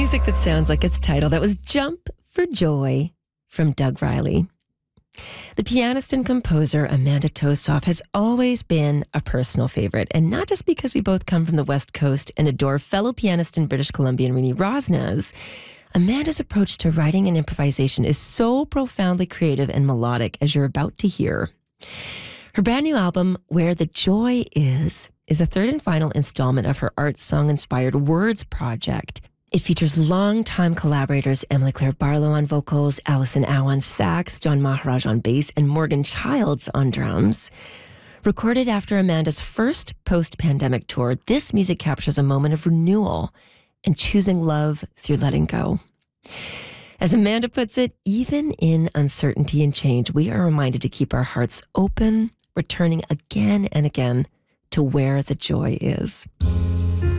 Music that sounds like its title. That was Jump for Joy from Doug Riley. The pianist and composer Amanda Tosoff has always been a personal favorite, and not just because we both come from the West Coast and adore fellow pianist in British Columbian Rini Rosnas. Amanda's approach to writing and improvisation is so profoundly creative and melodic, as you're about to hear. Her brand new album, Where the Joy is a third and final installment of her art song-inspired Words project. It features longtime collaborators Emily Claire Barlow on vocals, Alison Au on sax, John Maharaj on bass, and Morgan Childs on drums. Recorded after Amanda's first post-pandemic tour, this music captures a moment of renewal and choosing love through letting go. As Amanda puts it, even in uncertainty and change, we are reminded to keep our hearts open, returning again and again to where the joy is.